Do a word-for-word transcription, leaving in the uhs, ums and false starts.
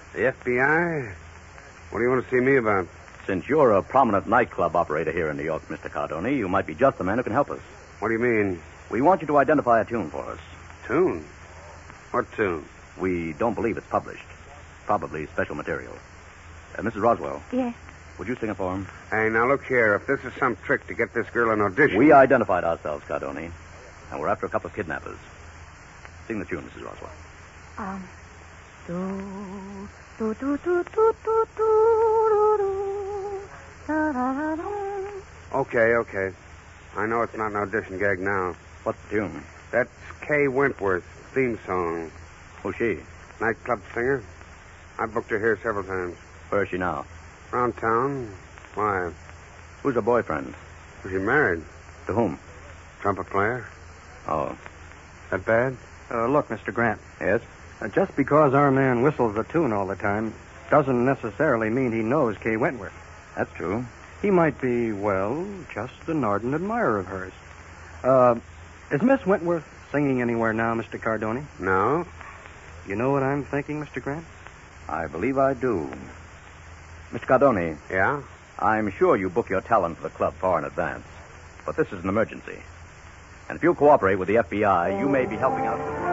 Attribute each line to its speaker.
Speaker 1: The F B I? What do you want to see me about?
Speaker 2: Since you're a prominent nightclub operator here in New York, Mister Cardoni, you might be just the man who can help us.
Speaker 1: What do you mean?
Speaker 2: We want you to identify a tune for us.
Speaker 1: Tune? What tune?
Speaker 2: We don't believe it's published. Probably special material. Uh, Missus Roswell.
Speaker 3: Yes.
Speaker 2: Would you sing it for him?
Speaker 1: Hey, now look here. If this is some trick to get this girl an audition...
Speaker 2: We identified ourselves, Cardoni. And we're after a couple of kidnappers. Sing the tune, Missus Roswell.
Speaker 3: Um. Do, do, do, do, do, do, do, do, da, da, da, da.
Speaker 1: Okay, okay. I know it's not an audition gag now.
Speaker 2: What's the tune?
Speaker 1: That's Kay Wentworth's theme song.
Speaker 2: Who's she?
Speaker 1: Nightclub singer. I booked her here several times.
Speaker 2: Where is she now?
Speaker 1: Around town. Why?
Speaker 2: Who's her boyfriend?
Speaker 1: Was she married?
Speaker 2: To whom?
Speaker 1: Trumpet player.
Speaker 2: Oh.
Speaker 1: That bad?
Speaker 4: Uh, look, Mister Grant.
Speaker 2: Yes?
Speaker 4: Uh, just because our man whistles a tune all the time doesn't necessarily mean he knows Kay Wentworth.
Speaker 2: That's true.
Speaker 4: He might be, well, just an ardent admirer of hers. Uh, is Miss Wentworth singing anywhere now, Mister Cardoni?
Speaker 1: No.
Speaker 4: You know what I'm thinking, Mister Grant?
Speaker 2: I believe I do. Mister Cardoni.
Speaker 1: Yeah?
Speaker 2: I'm sure you book your talent for the club far in advance. But this is an emergency. And if you cooperate with the F B I, you may be helping out...